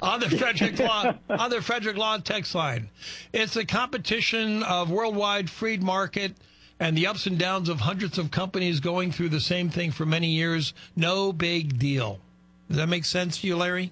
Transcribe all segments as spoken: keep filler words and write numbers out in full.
on the Frederick Law on the Frederick Law text line. It's a competition of worldwide free market and the ups and downs of hundreds of companies going through the same thing for many years. No big deal. Does that make sense to you, Larry?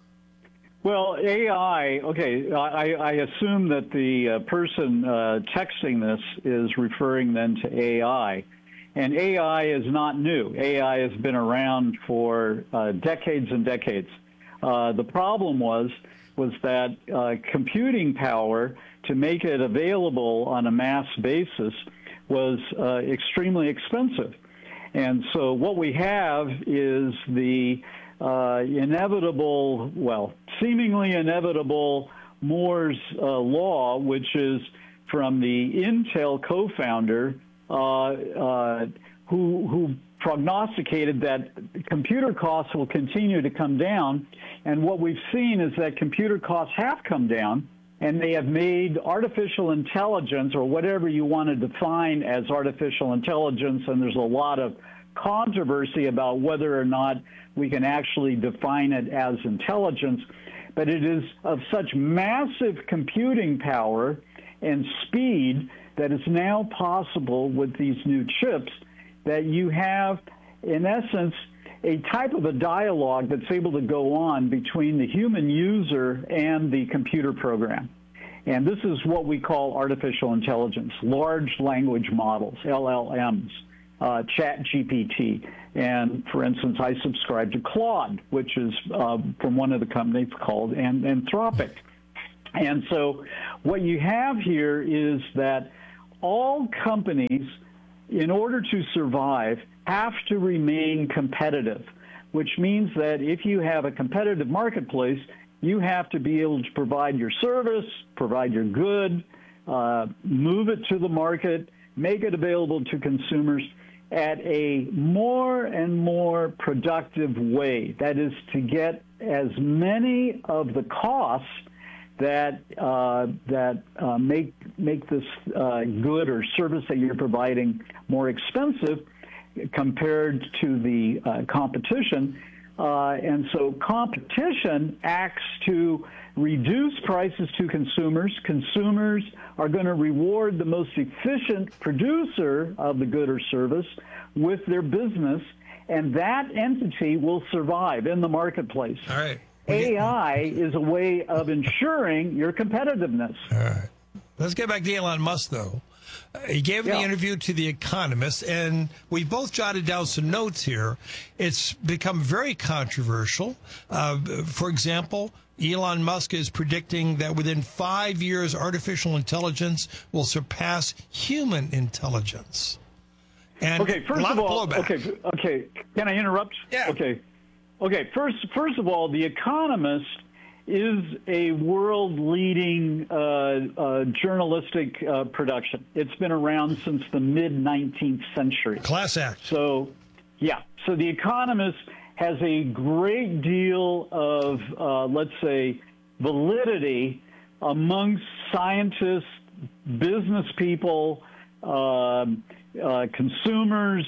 Well, A I, okay, I, I assume that the uh, person uh, texting this is referring then to A I. And A I is not new. A I has been around for uh, decades and decades. Uh, the problem was was that uh, computing power to make it available on a mass basis was uh, extremely expensive. And so what we have is the uh, inevitable, well, seemingly inevitable Moore's uh, law, which is from the Intel co-founder uh, uh, who, who prognosticated that computer costs will continue to come down. And what we've seen is that computer costs have come down, and they have made artificial intelligence, or whatever you want to define as artificial intelligence, and there's a lot of controversy about whether or not we can actually define it as intelligence, but it is of such massive computing power and speed that it's now possible with these new chips that you have, in essence, a type of a dialogue that's able to go on between the human user and the computer program. And this is what we call artificial intelligence, large language models, L L Ms, uh, Chat G P T. And for instance, I subscribe to Claude, which is uh, from one of the companies called An- Anthropic. And so what you have here is that all companies, in order to survive, have to remain competitive, which means that if you have a competitive marketplace, you have to be able to provide your service, provide your good, uh, move it to the market, make it available to consumers at a more and more productive way. That is to get as many of the costs that uh, that uh, make make this uh, good or service that you're providing more expensive compared to the uh, competition. Uh, and so competition acts to reduce prices to consumers. Consumers are going to reward the most efficient producer of the good or service with their business, and that entity will survive in the marketplace. All right. A I is a way of ensuring your competitiveness. All right. Let's get back to Elon Musk, though. Uh, he gave yeah. the interview to The Economist, and we both jotted down some notes here. It's become very controversial. Uh, for example, Elon Musk is predicting that within five years, artificial intelligence will surpass human intelligence. And okay, first of all, of okay, okay, can I interrupt? Yeah. Okay. Okay, first, first of all, The Economist is a world-leading uh, uh, journalistic uh, production. It's been around since the mid nineteenth century. Class act. So, yeah. So The Economist has a great deal of, uh, let's say, validity amongst scientists, business people, uh, uh, consumers.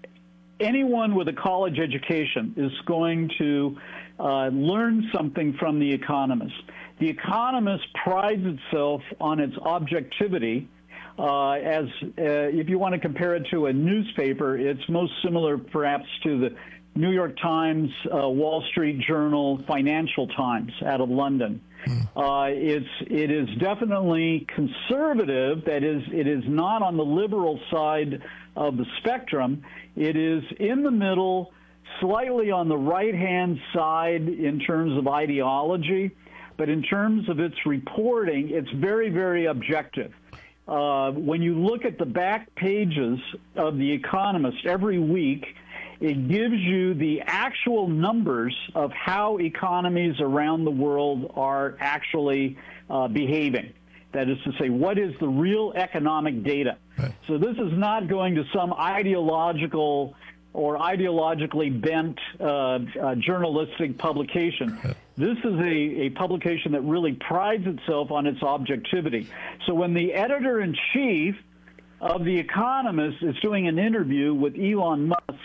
Anyone with a college education is going to uh, learn something from The Economist. The Economist prides itself on its objectivity. Uh, as uh, if you want to compare it to a newspaper, it's most similar perhaps to the New York Times, uh, Wall Street Journal, Financial Times out of London. Uh, it's it is definitely conservative. That is, it is not on the liberal side of the spectrum. It is in the middle, slightly on the right-hand side in terms of ideology, but in terms of its reporting, it's very, very objective. Uh, when you look at the back pages of The Economist every week, it gives you the actual numbers of how economies around the world are actually uh, behaving. That is to say, what is the real economic data? Right. So this is not going to some ideological or ideologically bent uh, uh, journalistic publication. Right. This is a, a publication that really prides itself on its objectivity. So when the editor-in-chief of The Economist is doing an interview with Elon Musk,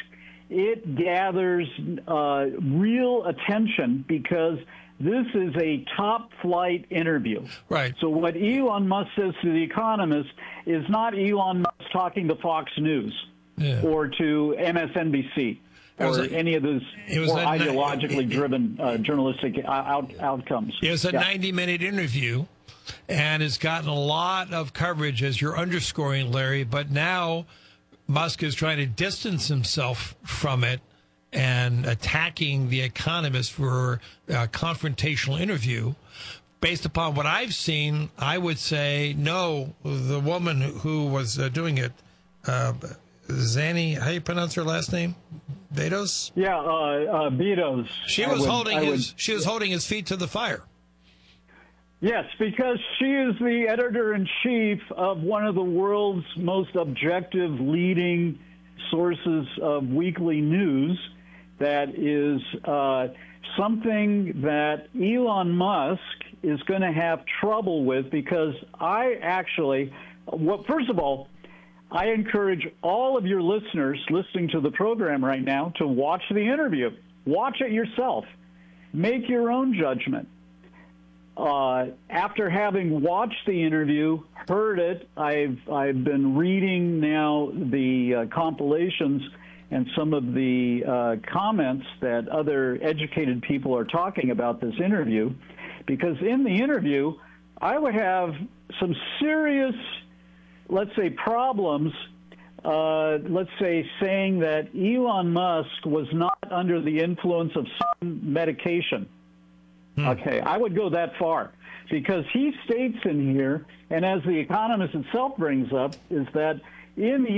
it gathers uh, real attention because this is a top-flight interview. Right. So what Elon Musk says to The Economist is not Elon Musk talking to Fox News yeah. or to M S N B C or a, any of those more a, ideologically it, driven uh, journalistic out, outcomes. It was a yeah. ninety-minute interview, and it's gotten a lot of coverage, as you're underscoring, Larry, but now Musk is trying to distance himself from it and attacking The Economist for a confrontational interview. Based upon what I've seen, I would say no. The woman who was uh, doing it, uh, Zanny, how do you pronounce her last name? Bezos? Yeah, uh, uh, Bezos. She was would, holding I his. Would, she was holding his feet to the fire. Yes, because she is the editor-in-chief of one of the world's most objective leading sources of weekly news. That is uh, something that Elon Musk is going to have trouble with, because I actually, well, first of all, I encourage all of your listeners listening to the program right now to watch the interview. Watch it yourself. Make your own judgment. Uh, after having watched the interview, heard it, I've I've been reading now the uh, compilations and some of the uh, comments that other educated people are talking about this interview, because in the interview, I would have some serious, let's say, problems, uh, let's say, saying that Elon Musk was not under the influence of some medication. Hmm. Okay, I would go that far, because he states in here, and as The Economist itself brings up, is that in the